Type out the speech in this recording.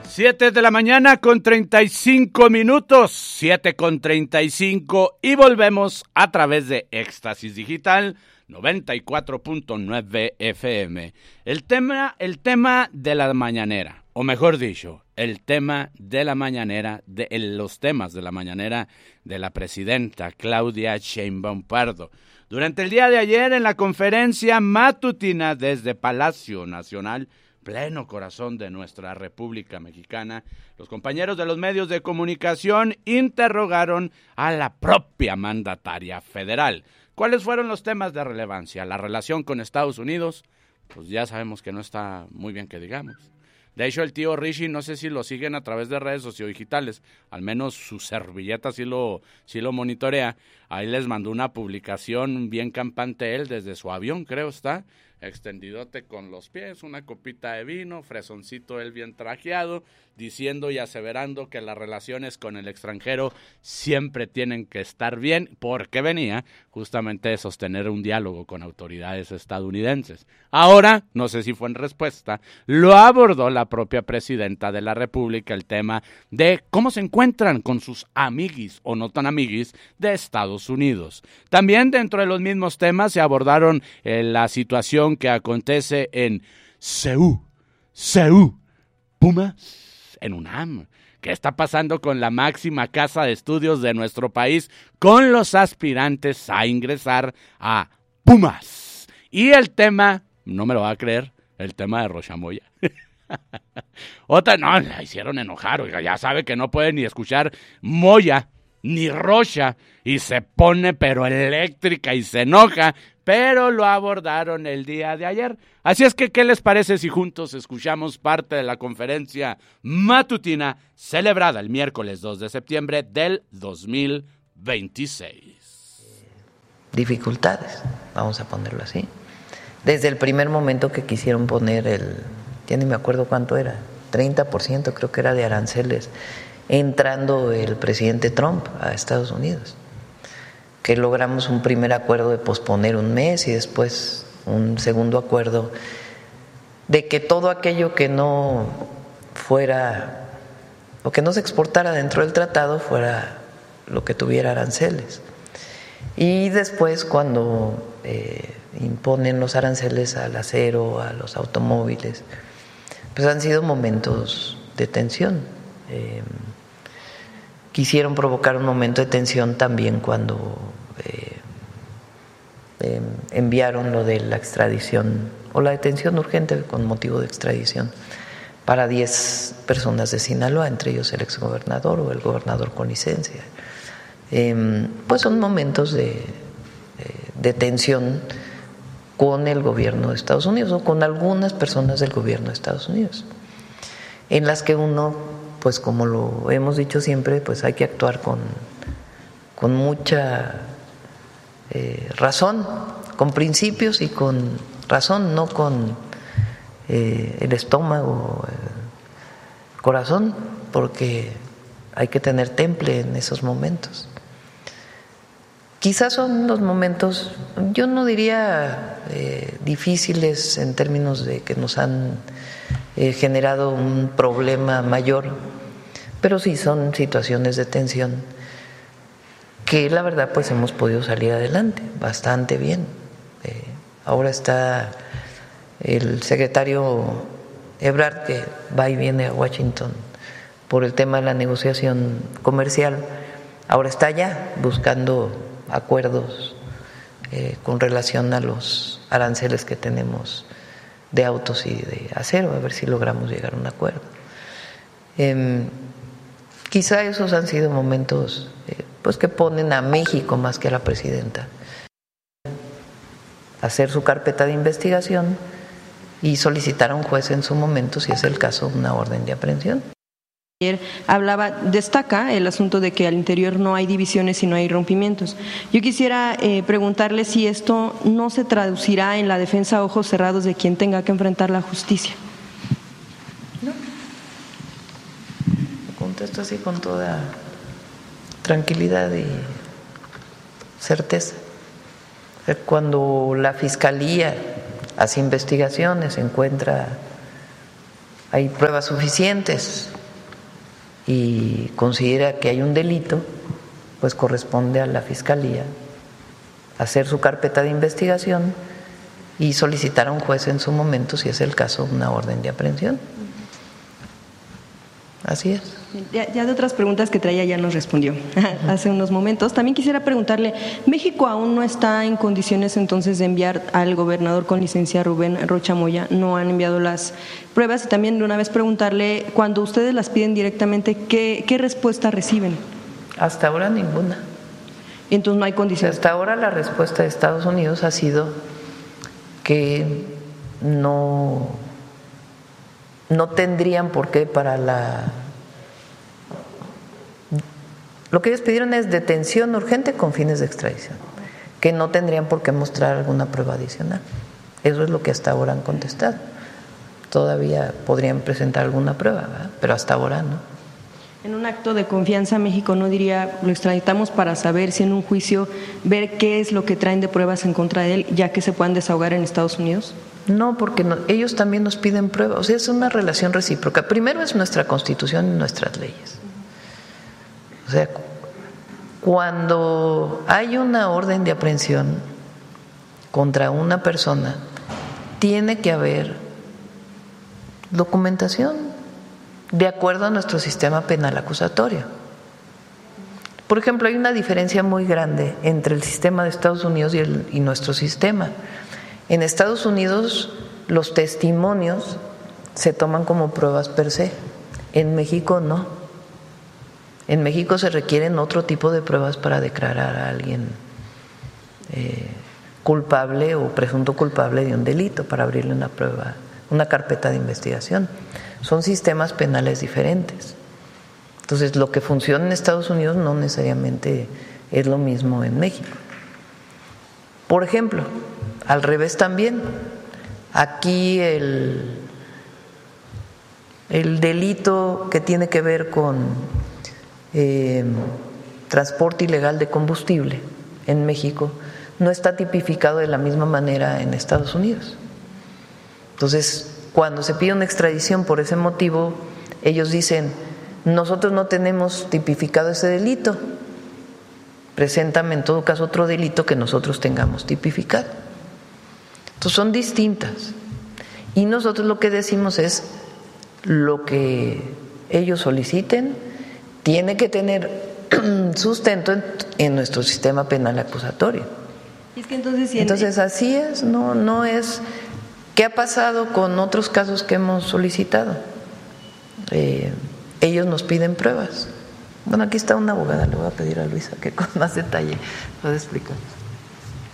7:35 a.m, 7:35 y volvemos a través de Éxtasis Digital 94.9 FM. El tema de la mañanera, o mejor dicho, el tema de la mañanera, los temas de la mañanera de la presidenta Claudia Sheinbaum Pardo. Durante el día de ayer, en la conferencia matutina desde Palacio Nacional, pleno corazón de nuestra República Mexicana, los compañeros de los medios de comunicación interrogaron a la propia mandataria federal. ¿Cuáles fueron los temas de relevancia? La relación con Estados Unidos, pues ya sabemos que no está muy bien que digamos. De hecho, el tío Rishi, no sé si lo siguen a través de redes sociodigitales, al menos su servilleta sí lo monitorea. Ahí les mandó una publicación bien campante él desde su avión, creo está, extendidote con los pies, una copita de vino, fresoncito él bien trajeado, diciendo y aseverando que las relaciones con el extranjero siempre tienen que estar bien, porque venía justamente de sostener un diálogo con autoridades estadounidenses. Ahora, no sé si fue en respuesta, lo abordó la propia presidenta de la República, el tema de cómo se encuentran con sus amiguis o no tan amiguis de Estados Unidos. También dentro de los mismos temas se abordaron la situación que acontece en CEU, Pumas, en UNAM. ¿Qué está pasando con la máxima casa de estudios de nuestro país con los aspirantes a ingresar a Pumas? Y el tema, no me lo va a creer, el tema de Rocha Moya. Otra, no, la hicieron enojar, oiga, ya sabe que no puede ni escuchar Moya ni Rocha y se pone pero eléctrica y se enoja, pero lo abordaron el día de ayer. Así es que, ¿qué les parece si juntos escuchamos parte de la conferencia matutina celebrada el miércoles 2 de septiembre del 2026? Dificultades, vamos a ponerlo así. Desde el primer momento que quisieron poner ya ni me acuerdo cuánto era, 30% creo que era de aranceles, entrando el presidente Trump a Estados Unidos, que logramos un primer acuerdo de posponer un mes y después un segundo acuerdo de que todo aquello que no fuera o que no se exportara dentro del tratado fuera lo que tuviera aranceles. Y después cuando imponen los aranceles al acero, a los automóviles, pues han sido momentos de tensión. Quisieron provocar un momento de tensión también cuando enviaron lo de la extradición o la detención urgente con motivo de extradición para 10 personas de Sinaloa, entre ellos el exgobernador o el gobernador con licencia. Pues son momentos de tensión con el gobierno de Estados Unidos o con algunas personas del gobierno de Estados Unidos, en las que uno, pues como lo hemos dicho siempre, pues hay que actuar con mucha razón, con principios y con razón, no con el estómago, el corazón, porque hay que tener temple en esos momentos. Quizás son los momentos, yo no diría difíciles en términos de que nos han generado un problema mayor, pero sí son situaciones de tensión que la verdad pues hemos podido salir adelante bastante bien. Ahora está el secretario Ebrard, que va y viene a Washington por el tema de la negociación comercial, ahora está allá buscando acuerdos con relación a los aranceles que tenemos de autos y de acero, a ver si logramos llegar a un acuerdo. Quizá esos han sido momentos pues que ponen a México más que a la presidenta a hacer su carpeta de investigación y solicitar a un juez en su momento, si es el caso, una orden de aprehensión. Ayer destaca el asunto de que al interior no hay divisiones y no hay rompimientos. Yo quisiera preguntarle si esto no se traducirá en la defensa a ojos cerrados de quien tenga que enfrentar la justicia. No. Lo contesto así con toda tranquilidad y certeza. Cuando la Fiscalía hace investigaciones, encuentra, hay pruebas suficientes y considera que hay un delito, pues corresponde a la Fiscalía hacer su carpeta de investigación y solicitar a un juez en su momento, si es el caso, una orden de aprehensión. Así es. Ya de otras preguntas que traía ya nos respondió hace unos momentos. También quisiera preguntarle, ¿México aún no está en condiciones entonces de enviar al gobernador con licencia Rubén Rocha Moya? ¿No han enviado las pruebas? Y también de una vez preguntarle, cuando ustedes las piden directamente, ¿qué respuesta reciben? Hasta ahora ninguna. Entonces no hay condiciones. Hasta ahora la respuesta de Estados Unidos ha sido que no tendrían por qué lo que ellos pidieron es detención urgente con fines de extradición, que no tendrían por qué mostrar alguna prueba adicional. Eso es lo que hasta ahora han contestado. Todavía podrían presentar alguna prueba, ¿verdad? Pero hasta ahora no. En un acto de confianza, México no diría, lo extraditamos para saber si en un juicio, ver qué es lo que traen de pruebas en contra de él, ya que se puedan desahogar en Estados Unidos. No, porque ellos también nos piden pruebas. O sea, es una relación recíproca. Primero es nuestra Constitución y nuestras leyes. O sea, cuando hay una orden de aprehensión contra una persona, tiene que haber documentación de acuerdo a nuestro sistema penal acusatorio. Por ejemplo, hay una diferencia muy grande entre el sistema de Estados Unidos y nuestro sistema. En Estados Unidos los testimonios se toman como pruebas per se, en México no. En México se requieren otro tipo de pruebas para declarar a alguien culpable o presunto culpable de un delito, para abrirle una carpeta de investigación. Son sistemas penales diferentes. Entonces, lo que funciona en Estados Unidos no necesariamente es lo mismo en México. Por ejemplo, al revés también. Aquí el delito que tiene que ver con transporte ilegal de combustible en México no está tipificado de la misma manera en Estados Unidos. Entonces, cuando se pide una extradición por ese motivo, ellos dicen, nosotros no tenemos tipificado ese delito, preséntame en todo caso otro delito que nosotros tengamos tipificado. Entonces son distintas. Y nosotros lo que decimos es, lo que ellos soliciten tiene que tener sustento en nuestro sistema penal acusatorio. Es que entonces así es, no es. ¿Qué ha pasado con otros casos que hemos solicitado? Ellos nos piden pruebas. Bueno, aquí está una abogada, le voy a pedir a Luisa que con más detalle pueda explicar.